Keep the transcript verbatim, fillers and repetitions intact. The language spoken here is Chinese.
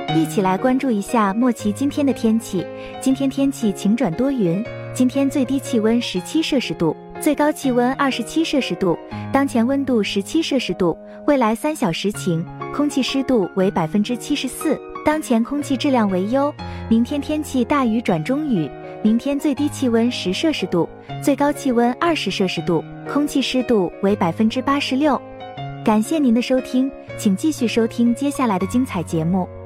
一起来关注一下莫奇今天的天气。今天天气晴转多云，今天最低气温十七摄氏度，最高气温二十七摄氏度，当前温度十七摄氏度，未来三小时晴，空气湿度为百分之七十四，当前空气质量为优。明天天气大雨转中雨，明天最低气温十摄氏度，最高气温二十摄氏度，空气湿度为百分之八十六。感谢您的收听，请继续收听接下来的精彩节目。